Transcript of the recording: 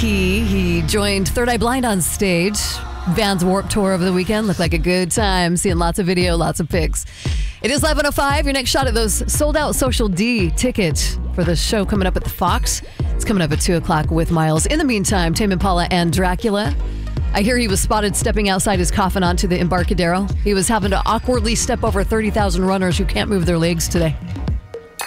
Key. He joined Third Eye Blind on stage. Vans Warped Tour over the weekend. Looked like a good time. Seeing lots of video, lots of pics. It is 11:05. Your next shot at those sold-out Social D tickets for the show coming up at the Fox. It's coming up at 2 o'clock with Miles. In the meantime, Tame Impala and Dracula. I hear he was spotted stepping outside his coffin onto the Embarcadero. He was having to awkwardly step over 30,000 runners who can't move their legs today.